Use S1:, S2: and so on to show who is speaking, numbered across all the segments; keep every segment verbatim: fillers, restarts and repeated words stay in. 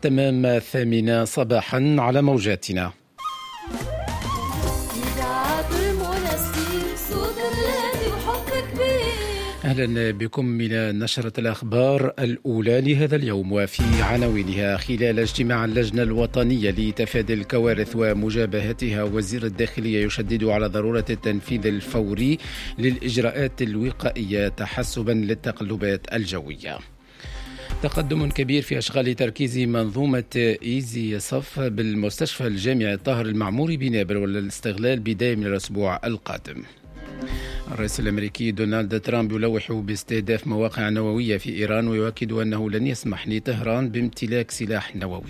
S1: تمام الثامنة صباحا على موجاتنا. أهلا بكم إلى نشرة الأخبار الأولى لهذا اليوم، وفي عناوينها: خلال اجتماع اللجنة الوطنية لتفادي الكوارث ومجابهتها، وزير الداخلية يشدد على ضرورة التنفيذ الفوري للإجراءات الوقائية تحسبا للتقلبات الجوية. تقدم كبير في أشغال تركيز منظومة إيزي صف بالمستشفى الجامعي الطاهر المعموري بنابل، والاستغلال بداية من الأسبوع القادم. الرئيس الأمريكي دونالد ترامب يلوح باستهداف مواقع نووية في إيران، ويؤكد أنه لن يسمح لطهران بامتلاك سلاح نووي.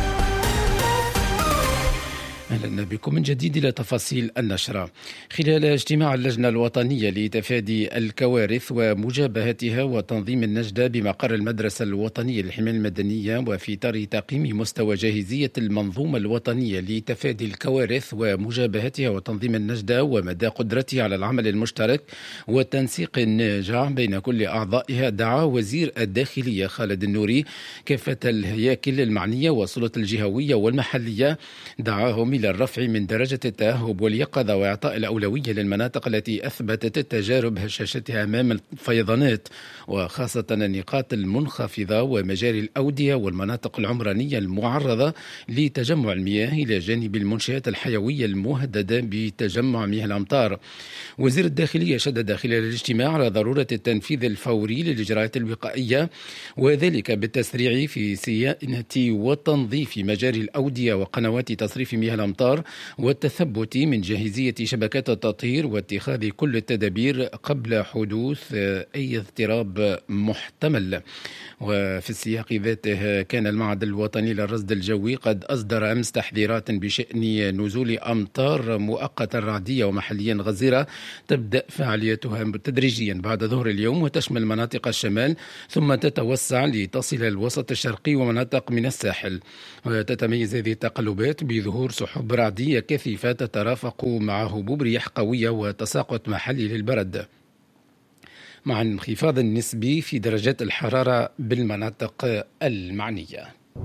S1: أهلا بكم من جديد إلى تفاصيل النشرة. خلال اجتماع اللجنة الوطنية لتفادي الكوارث ومجابهتها وتنظيم النجدة بمقر المدرسة الوطنية للحماية المدنية، وفي إطار تقييم مستوى جاهزية المنظومة الوطنية لتفادي الكوارث ومجابهتها وتنظيم النجدة ومدى قدرتها على العمل المشترك والتنسيق الناجع بين كل أعضائها، دعا وزير الداخلية خالد النوري كافة الهياكل المعنية والسلطات الجهوية والمحلية، دعاهم إلى الرفع من درجة التأهب واليقظة وإعطاء الأولوية للمناطق التي أثبتت التجارب هشاشتها أمام الفيضانات، وخاصة النقاط المنخفضة ومجاري الأودية والمناطق العمرانية المعرضة لتجمع المياه، إلى جانب المنشآت الحيوية المهددة بتجمع مياه الأمطار. وزير الداخلية شدد خلال الاجتماع على ضرورة التنفيذ الفوري للإجراءات الوقائية، وذلك بالتسريع في صيانة وتنظيف مجاري الأودية وقنوات تصريف مياه الأمطار، والتثبت من جاهزية شبكات التطهير، واتخاذ كل التدابير قبل حدوث أي اضطراب محتمل. وفي السياق ذاته، كان المعهد الوطني للرصد الجوي قد أصدر أمس تحذيرات بشأن نزول أمطار مؤقتة رعدية ومحليا غزيرة تبدأ فعاليتها تدريجيا بعد ظهر اليوم، وتشمل مناطق الشمال ثم تتوسع لتصل الوسط الشرقي ومناطق من الساحل. وتتميز هذه التقلبات بظهور سحب رعدية كثيفة تترافق مع هبوب رياح قوية وتساقط محلي للبرد، مع انخفاض نسبي في درجات الحرارة بالمناطق المعنية.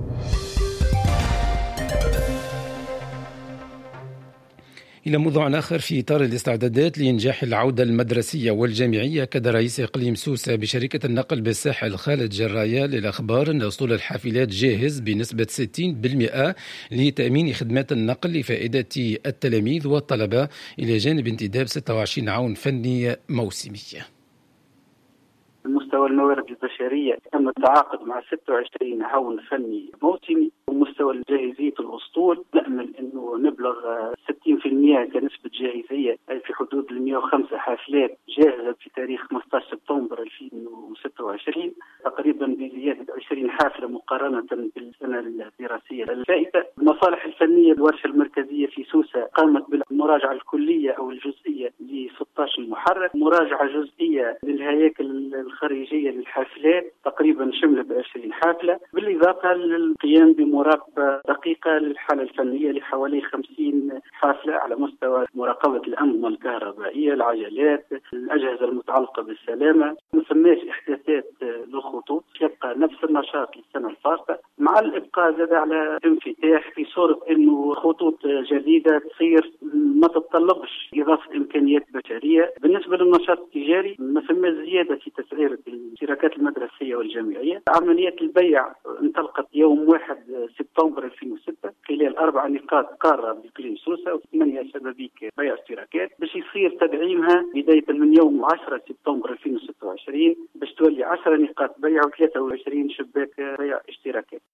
S1: إلى موضوع آخر، في إطار الاستعدادات لإنجاح العودة المدرسية والجامعية، أكد رئيس إقليم سوسة بشركة النقل بالساحل خالد جرايا للأخبار أن أسطول الحافلات جاهز بنسبة ستين بالمئة لتأمين خدمات النقل لفائدة التلاميذ والطلبة، إلى جانب انتداب ستة وعشرين عون فني موسمي.
S2: مستوى الموارد البشرية تم التعاقد مع ستة وعشرين عون فني موسمي، ومستوى جاهزية الأسطول نأمل أنه نبلغ ستين بالمئة كنسبة جاهزية، أي في حدود مئة وخمسة حافلات جاهزة في تاريخ خمسة عشر سبتمبر ألفين وستة وعشرين، تقريبا بزيادة عشرين حافلة مقارنة بالسنة الدراسية الفائتة. المصالح الفنية الورشة المركزية في سوسة قامت بالمراجعة الكلية أو الجزئية ل ستة عشر محرك، مراجعة جزئية للهياكل الخارجية للحافلات تقريبا شملت عشرين حافلة، بالإضافة للقيام بمراقبة دقيقة للحالة الفنية لحوالي خمسين حافلة على مستوى مراقبة الأنظمة الكهربائية، العجلات، الأجهزة المتعلقة بالسلامة. ما سماش إحداثات للخطوط، يبقى نفس النشاط للسنة الفارطة، مع الإبقاء زاد على انفتاح في صورة إنه خطوط جديدة تصير ما تتطلبش إضافة إمكانيات بشرية. بالنسبة للنشاط التجاري، ما سماش زيادة في تسعير الشركات المدرسية والجامعية. عملية البيع انطلقت يوم واحد سبتمبر ألفين وستة خلال أربع نقاط قارة بإقليم سوسة وثمانية شبابيك بيع اشتراكات، باش يصير تدعيمها بداية من يوم عشرة سبتمبر ألفين وستة وعشرين باش تولي عشرة نقاط بيع وثلاثة وعشرين شباك بيع اشتراكات.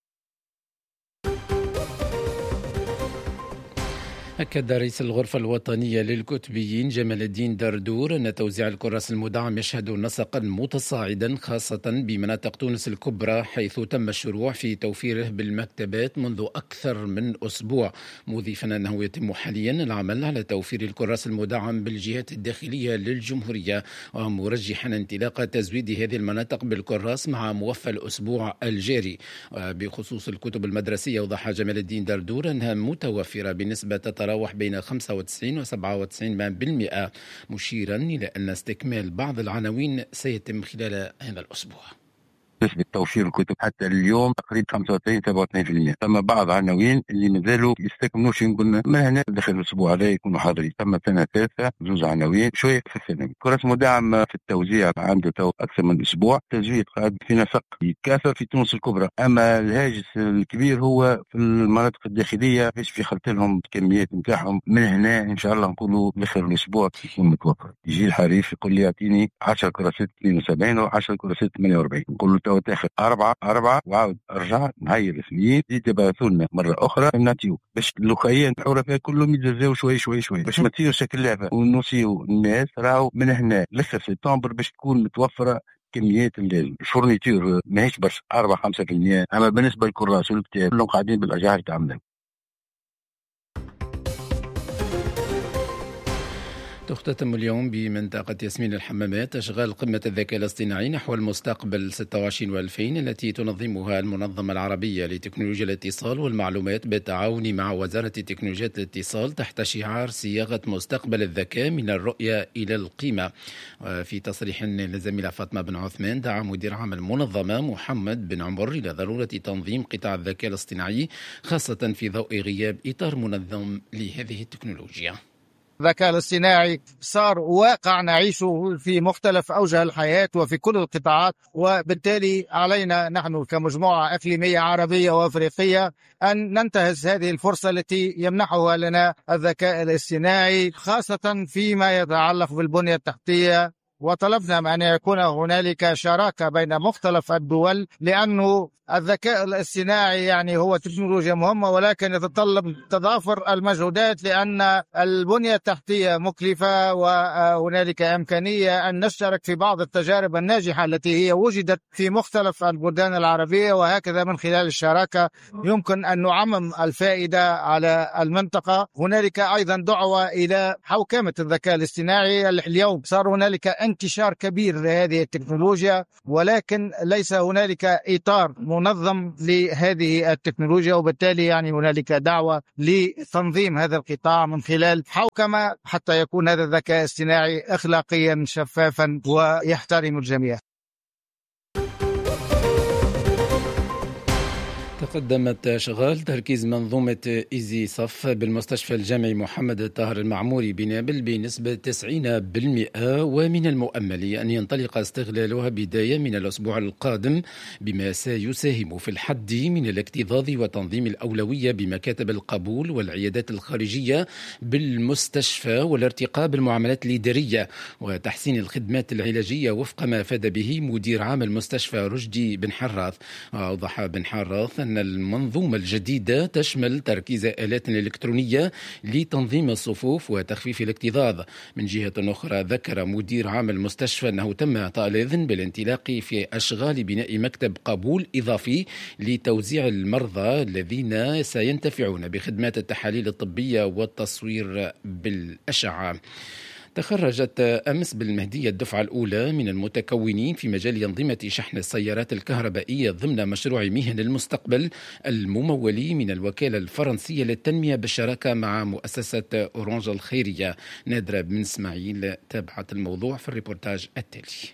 S1: أكد رئيس الغرفة الوطنية للكتبيين جمال الدين دردور أن توزيع الكراس المدعم يشهد نسقا متصاعدا، خاصة بمناطق تونس الكبرى، حيث تم الشروع في توفيره بالمكتبات منذ أكثر من أسبوع، مضيفا أنه يتم حاليا العمل على توفير الكراس المدعم بالجهات الداخلية للجمهورية، ومرجحا انطلاق تزويد هذه المناطق بالكراس مع موفى الأسبوع الجاري. بخصوص الكتب المدرسية، أوضح جمال الدين دردور أنها متوفرة بنسبة تتراوح بين خمسة وتسعين وسبعة وتسعين بالمئة، مشيرا إلى أن استكمال بعض العناوين سيتم خلال هذا الأسبوع.
S3: نسبة توفير الكتب حتى اليوم تقريبا خمسة وثلاثين سبعة وثلاثين بالمئة. ثم بعض عناوين اللي مازالوا يستكملوش، نقول ما هنا داخل الأسبوع هذا يكونوا حاضرين. ثم سنة ثالثة زوج عناوين شوية في الثانوي. كرة مدعم في التوزيع عنده تو أكثر من أسبوع. تجويد قاعد في نسق يتكاثر في تونس الكبرى، أما الهاجس الكبير هو في المناطق الداخلية باش في خلط لهم الكميات نتاعهم. من هنا إن شاء الله نقولوا آخر الأسبوع يكون متوفر. يجي الحريف يقول لي يعطيني عشر كراسات اثنين وسبعين و عشر كراسات ثمانية وأربعين، نقول له تو تاخذ أربعة أربعة وعاود أرجع نهير اثنين، زيد تبعثوا لنا مرة أخرى نعطيو باش اللوخية نتحوروا فيها كلهم يتجزاو شوي شوي شوي باش ما تصير شكل لعبة. ونوصيو الناس راهو من هنا لآخر سبتمبر باش تكون متوفرة كميات الفورنيتور ماهيش برشا أربعة خمسة بالمئة. أما بالنسبة للكراس والكتاب كلهم قاعدين بالأجهزة تعمل.
S1: تختتم اليوم بمنطقة ياسمين الحمامات أشغال قمة الذكاء الاصطناعي نحو المستقبل ستة وعشرين وألفين التي تنظمها المنظمة العربية لتكنولوجيا الاتصال والمعلومات بالتعاون مع وزارة تكنولوجيا الاتصال تحت شعار صياغة مستقبل الذكاء من الرؤية إلى القيمة. في تصريح للزميلة فاطمة بن عثمان دعا مدير عام المنظمة محمد بن عمر إلى ضرورة تنظيم قطاع الذكاء الاصطناعي خاصة في ضوء غياب إطار منظم لهذه التكنولوجيا.
S4: الذكاء الاصطناعي صار واقع نعيشه في مختلف أوجه الحياة وفي كل القطاعات، وبالتالي علينا نحن كمجموعة إقليمية عربية وأفريقية أن ننتهز هذه الفرصة التي يمنحها لنا الذكاء الاصطناعي خاصة فيما يتعلق بالبنية التحتية. وطلبنا أن يكون هنالك شراكة بين مختلف الدول، لأنه الذكاء الاصطناعي يعني هو تكنولوجيا مهمة ولكن يتطلب تضافر المجهودات، لأن البنية التحتية مكلفة وهنالك إمكانية أن نشترك في بعض التجارب الناجحة التي هي وجدت في مختلف البلدان العربية، وهكذا من خلال الشراكة يمكن أن نعمم الفائدة على المنطقة. هنالك أيضا دعوة إلى حوكمة الذكاء الاصطناعي. اليوم صار هنالك انتشار كبير لهذه التكنولوجيا ولكن ليس هنالك إطار منظم لهذه التكنولوجيا، وبالتالي يعني هنالك دعوة لتنظيم هذا القطاع من خلال حوكمة حتى يكون هذا الذكاء الاصطناعي أخلاقيا شفافا ويحترم الجميع.
S1: تقدمت أشغال تركيز منظومة إيزي صف بالمستشفى الجامعي محمد الطاهر المعموري بنابل بنسبة تسعين بالمئة، ومن المؤمل أن ينطلق استغلالها بداية من الأسبوع القادم بما سيساهم في الحد من الاكتظاظ وتنظيم الأولوية بمكاتب القبول والعيادات الخارجية بالمستشفى والارتقاء بالمعاملات الإدارية وتحسين الخدمات العلاجية وفق ما أفاد به مدير عام المستشفى رشدي بن حراث. أوضح بن حراث أن المنظومة الجديدة تشمل تركيز آلات إلكترونية لتنظيم الصفوف وتخفيف الاكتظاظ. من جهة أخرى ذكر مدير عام المستشفى أنه تم إعطاء الإذن بالانطلاق في أشغال بناء مكتب قبول إضافي لتوزيع المرضى الذين سينتفعون بخدمات التحاليل الطبية والتصوير بالأشعة. تخرجت أمس بالمهدية الدفعة الأولى من المتكونين في مجال أنظمة شحن السيارات الكهربائية ضمن مشروع مهن المستقبل الممول من الوكالة الفرنسية للتنمية بالشراكة مع مؤسسة أورانج الخيرية. نادرة بن إسماعيل تابعت الموضوع في الريبورتاج التالي.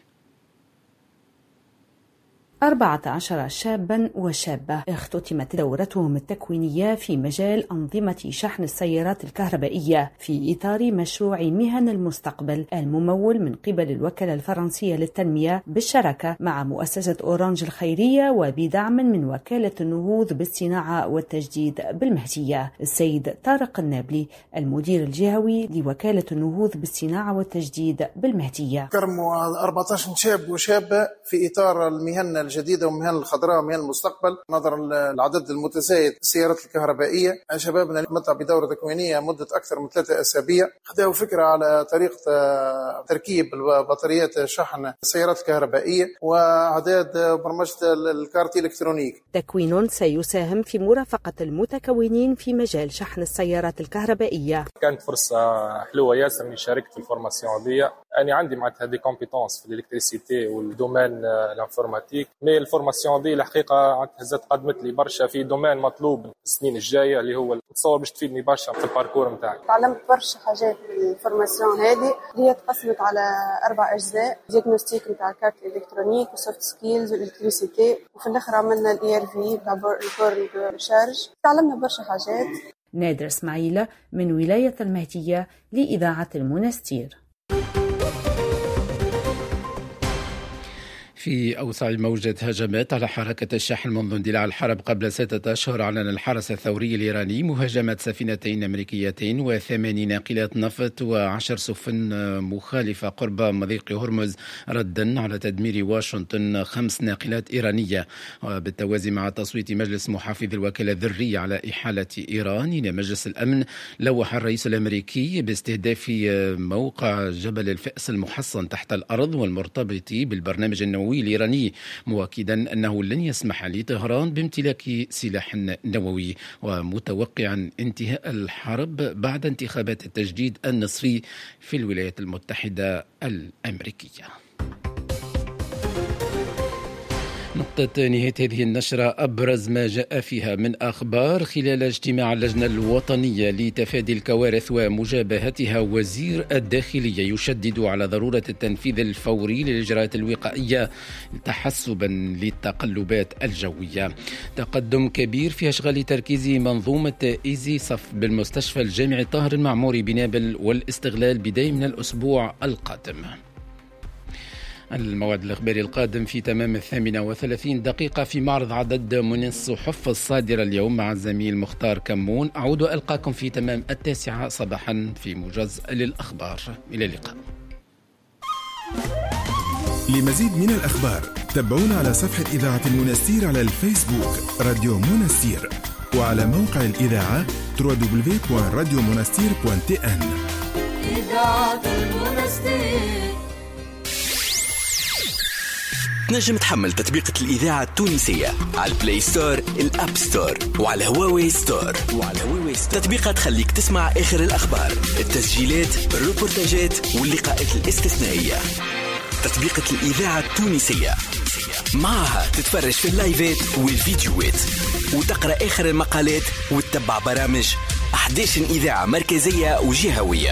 S5: أربعة عشر شابا وشابة اختتمت دورتهم التكوينية في مجال أنظمة شحن السيارات الكهربائية في إطار مشروع مهن المستقبل الممول من قبل الوكالة الفرنسية للتنمية بالشراكة مع مؤسسة أورانج الخيرية وبدعم من وكالة النهوض بالصناعة والتجديد بالمهدية. السيد طارق النابلي المدير الجهوي لوكالة النهوض بالصناعة والتجديد بالمهدية.
S6: كرموا أربعة عشر شاب وشابة في إطار المهن الجديدة ومهن الخضراء ومهن المستقبل نظرا للعدد المتزايد السيارات الكهربائية. شبابنا متع بدورة تكوينية مدة أكثر من ثلاثة أسابيع، خذوا فكرة على طريقة تركيب بطاريات شحن السيارات الكهربائية وإعداد برمجة الكارت الإلكترونيك.
S5: تكوين سيساهم في مرافقة المتكونين في مجال شحن السيارات الكهربائية.
S7: كانت فرصة حلوة ياسر اني شاركت في الفورماسيون دي. أنا عندي معناتها دي كومبيتونس في الإلكتريسيتي والدومين الانفورماتيك، مي الفورماسيون دي الحقيقه هزت قدمت لي برشا في دومين مطلوب السنين الجايه اللي هو التصور باش تفيدني برشا في الباركور نتاعي.
S8: تعلمت برشا حاجات من الفورماسيون هذه اللي هي تقسمت على اربع اجزاء: ديagnostic نتاع الكارت الالكترونيك وسوفت سكيلز والالكتريسيتي، وفي الاخر عملنا الاي ار في تاع البورن شارج. تعلمنا برشا حاجات.
S5: نادر اسماعيل من ولاية المهدية لإذاعة المنستير.
S1: في أوسع موجة هجمات على حركة الشحن منذ اندلاع الحرب قبل ستة أشهر، أعلن الحرس الثوري الإيراني مهاجمة سفينتين أمريكيتين وثماني ناقلات نفط وعشر سفن مخالفة قرب مضيق هرمز، ردا على تدمير واشنطن خمس ناقلات إيرانية. وبالتوازي مع تصويت مجلس محافظ الوكالة الذرية على إحالة إيران إلى مجلس الأمن، لوح الرئيس الأمريكي باستهداف موقع جبل الفأس المحصن تحت الأرض والمرتبط بالبرنامج النووي الإيراني، مؤكدا أنه لن يسمح لطهران بامتلاك سلاح نووي، ومتوقعا انتهاء الحرب بعد انتخابات التجديد النصفي في الولايات المتحدة الأمريكية. نقطة نهاية هذه النشرة أبرز ما جاء فيها من أخبار خلال اجتماع اللجنة الوطنية لتفادي الكوارث ومجابهتها. وزير الداخلية يشدد على ضرورة التنفيذ الفوري للإجراءات الوقائية تحسبا للتقلبات الجوية. تقدم كبير في أشغال تركيز منظومة إيزي صف بالمستشفى الجامعي طاهر المعموري بنابل، والاستغلال بداية من الأسبوع القادم. الموعد الإخباري القادم في تمام الثامنة وثلاثين دقيقة في معرض عدد من الصحف الصادرة اليوم مع الزميل مختار كمون. أعود وألقاكم في تمام التاسعة صباحا في موجز للأخبار. إلى اللقاء.
S9: لمزيد من الأخبار تابعونا على صفحة إذاعة المنستير على الفيسبوك راديو منستير، وعلى موقع الإذاعة دبليو دبليو دبليو دوت راديو منستير دوت تي إن. إذاعة المنستير.
S10: تنجم تحمل تطبيقة الإذاعة التونسية على البلاي ستور، الأب ستور، وعلى هواوي ستور. وعلى هواوي ستور تطبيقات تخليك تسمع آخر الأخبار، التسجيلات، الروبورتاجات واللقاءات الاستثنائية. تطبيقة الإذاعة التونسية معها تتفرج في اللايفات والفيديوهات، وتقرأ آخر المقالات، وتتبع برامج أحداث إذاعة مركزية وجهوية.